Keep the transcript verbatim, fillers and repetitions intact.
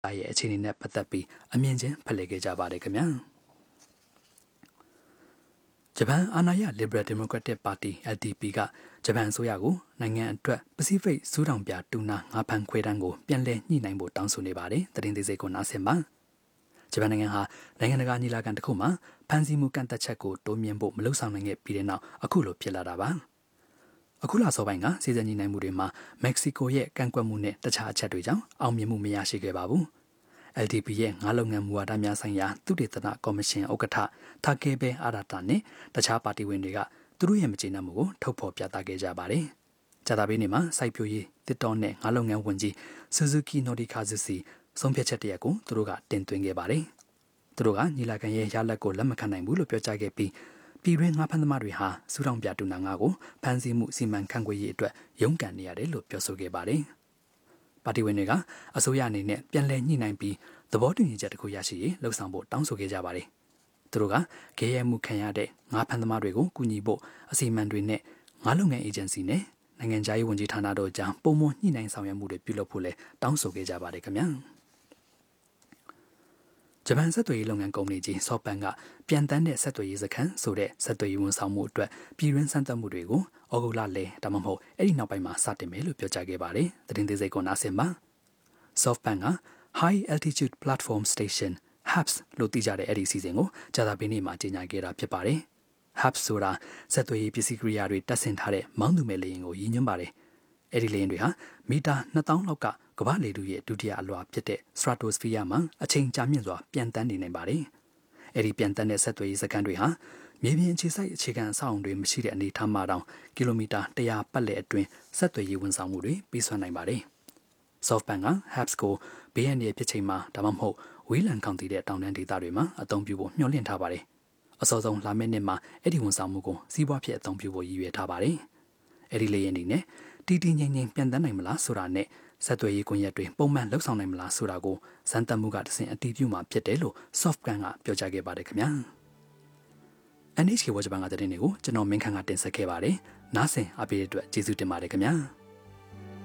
ရဲ့အခြေအနေနဲ့ပတ်သက်ပြီးအမြင်ချင်းဖလှယ်ခဲ့ကြပါတယ်ခင်ဗျာဂျပန်အာဏာရ Liberal Democratic Party แอล ดี พี ကဂျပန်အစိုးရကိုနိုင်ငံအတွက်ပစိဖိတ်စူးတောင်ပြတူနာငါးဖမ်းခွဲတန်းကိုပြန်လည်ညှိနှိုင်းဖို့တောင်းဆိုနေပါတယ်။သတင်းသေးစိတ်ကိုနားဆင်ပါဂျပန်နိုင်ငံဟာနိုင်ငံတကာညီလာခံတစ်ခုမှာဖမ်းဆီးမှုကန့်သက်ချက်ကိုတိုးမြှင့်ဖို့မလုပ်ဆောင်နိုင်ခဲ့ပြီးတဲ့နောက်အခုလိုဖြစ်လာတာပါအခုလစောပိုင်းကစီစဉ်ညီနိုင်မှုတွေမှာမက္ကဆီကိုရဲ့ကန့်ကွက်မှုနဲ့တခြားအချက်တွေကြောင့်အောင်မြင်မှုမရရှိခဲ့ပါဘူး။ แอล ดี พี ရဲ့ငါးလုပ်ငန်းမူဝါဒများဆိုင်ရာသုတေသနကော်မရှင်ဥက္ကဋ္ဌထာကေဘဲအာရတာနဲ့တခြားပါတီဝင်တွေကသူတို့ရဲ့မကျေနပ်မှုကိုထုတ်ဖော်ပြသခဲ့ကြပါတယ်။ဂျာတာဘေးနေ့မှာစိုက်ပျိုးရေးတစ်တော်နဲ့ငါးလုပ်ငန်းဝန်ကြီးဆူဇူကီနိုဒီကာဇူစီဆုံးဖြတ်ချက်တရက်ကိုသူတို့ကတင်သွင်းခဲ့ပါတယ်။သူတို့ကညီလာခံရဲ့ရလဒ်ကိုလက်မခံနိုင်ဘူးလို့ပြောကြားခဲ့ပြီးပြည်တွင်းငါးဖမ်းသမားတွေဟာစူးတောင်ပြတူနာငါးကိုဖမ်းဆီးမှုစီမံခန့်ခွဲရေးအတွက်ရုန်းကန်နေရတယ်လို့ပြောဆိုခဲ့ပါတယ်။ပါတီဝင်တွေကအစိုးရအနေနဲ့ပြန်လည်ညှိနှိုင်းပြီးသဘောတူညီချက်တစ်ခုရရှိရေးလှုံ့ဆော်ဖို့တောင်းဆိုခဲ့ကြပါတယ်။သူတို့ကဂဲရဲမှုခံရတဲ့ငါးဖမ်းသမားတွေကိုကူညီဖို့အစီအမံတွေနဲ့ငါးလုပ်ငန်းအေဂျင်စီနဲ့နိုင်ငံခြားရေးဝန်ကြီးဌာနတို့ကြားပုံမှန်ညှိနှိုင်းဆောင်ရွက်မှုတွေပြုလုပ်ဖို့လည်းတောင်းဆိုခဲ့ကြပါတယ်ခင်ဗျာ။ဂျပန်ဆက်သွယ်ရေးလုပ်ငန်းကုမ္ပဏီကြီး SoftBank ကပြန်တန်းတဲ့ဆက်သွယ်ရေးစခန်းဆိုတဲ့ဆက်သွယ်ရေးဝန်ဆောင်မှုအတွက်ပြည်တွင်းစမ်းသပ်မှုတွေကိုဩဂုတ်လလယ်ဒါမှမဟုတ်အဲ့ဒီနောက်ပိုင်းမှာစတင်မယ်လို့ပြောကြားခဲ့ပါတယ်။သတင်းသေးစိတ်ကိုနားဆင်ပါ။ SoftBank က High Altitude Platform Station ဟပ်စ် လို့သိကြတဲ့အဲ့ဒီအစီအစဉ်ကိုကြာသပတေးနေ့မှာကြေညာခဲ့တာဖြစ်ပါတယ်။ ဟပ်စ် ဆိုတာဆက်သွယ်ရေးပစ္စည်းကိရိယာတွေတပ်ဆင်ထားတဲ့မောင်းသူမဲ့လေယာဉ်ကိုရည်ညွှန်းပါတယ်။အဲ့ဒီလေယာဉ်တွေဟာမီတာနှစ်သောင်းလောက်ကကမ္ဘာလေထုရဲ့ဒုတိယအလွှာဖြစ်တဲ့ Stratosphere မှာအချိန်ကြာမြင့်စွာပြန်တန်းနေနိုင်ပါတယ်။အဲ့ဒီပြန်တန်းတဲ့ဆက်သွယ်ရေးစခန်းတွေဟာမြေပြင်အခြေစိုက်အခြေခံအဆောက်အုံတွေမရှိတဲ့အနေအထားမှာတောင်ကီလိုမီတာတစ်ရာပတ်လည်အတွင်းဆက်သွယ်ရေးဝန်ဆောင်မှုတွေပေးစွမ်းနိုင်ပါတယ်။ SoftBank က ဟပ်စ် ကိုဘေးအန္တရာယ်ဖြစ်ချိန်မှာဒါမှမဟုတ်ဝေးလံခေါင်တည်တဲ့တောင်တန်းဒေသတွေမှာအသုံးပြုဖို့မျှော်လင့်ထားပါတယ်။အစောဆုံးလာမယ့်နှစ်မှာအဲ့ဒီဝန်ဆောင်မှုကိုစီးပွားဖြစ်အသုံးပြုဖို့ရည်ရွယ်ထားပါတယ်။အဲ့ဒီလေယာဉ်တွေနဲ့တီတီငိမ့်ငိမ့်ပြန်တန်းနိုင်မလားဆိုတာနဲ့ဆက်သွယ်ရေးကွန်ရက်တွေပုံမှန်လှုပ်ဆောင်နိုင်မလားဆိုတာကိုစမ်းသပ်မှုကတဆင့်အတည်ပြုမှာဖြစ်တယ်လို့ SoftBank ကပြောကြားခဲ့ပါတယ်ခင်ဗျာ။ အန် エイချ ကေ ဝါဂျပန်ကတဲ့တင်တွေကိုကျွန်တော်မင်းခန့်ကတင်ဆက်ခဲ့ပါတယ်။နားဆင်အားပေးတဲ့အတွက်ကျေးဇူးတင်ပါတယ်ခင်ဗျာ။